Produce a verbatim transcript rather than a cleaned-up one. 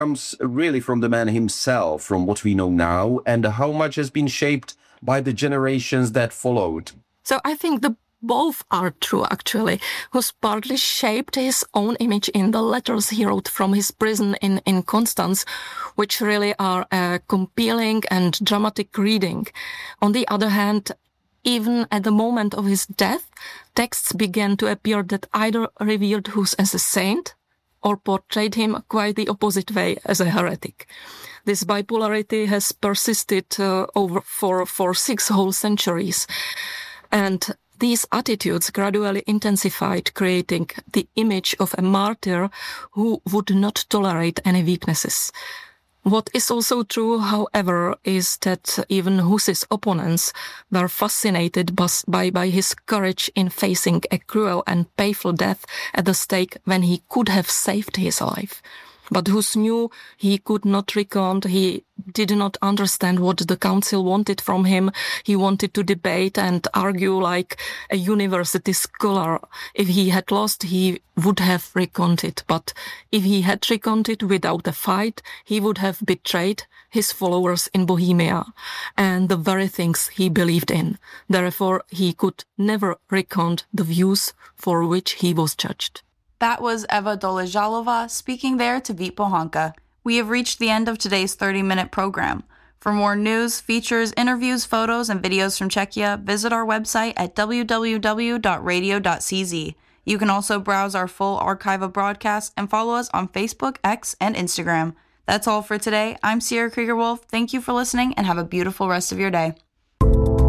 comes really from the man himself, from what we know now, and how much has been shaped by the generations that followed? So I think the both are true, actually. Hus partly shaped his own image in the letters he wrote from his prison in, in Constance, which really are a compelling and dramatic reading. On the other hand, even at the moment of his death, texts began to appear that either revealed Hus as a saint or portrayed him quite the opposite way, as a heretic. This bipolarity has persisted uh, over for, for six whole centuries. And these attitudes gradually intensified, creating the image of a martyr who would not tolerate any weaknesses. What is also true, however, is that even Hus's opponents were fascinated by, by his courage in facing a cruel and painful death at the stake when he could have saved his life. But Hus knew he could not recant. He did not understand what the council wanted from him. He wanted to debate and argue like a university scholar. If he had lost, he would have recanted. But if he had recanted without a fight, he would have betrayed his followers in Bohemia and the very things he believed in. Therefore, he could never recant the views for which he was judged. That was Eva Doležalová speaking there to Vít Pohanka. We have reached the end of today's thirty-minute program. For more news, features, interviews, photos, and videos from Czechia, visit our website at w w w dot radio dot c z. You can also browse our full archive of broadcasts and follow us on Facebook, X, and Instagram. That's all for today. I'm Sierra Krieger-Wolf. Thank you for listening and have a beautiful rest of your day.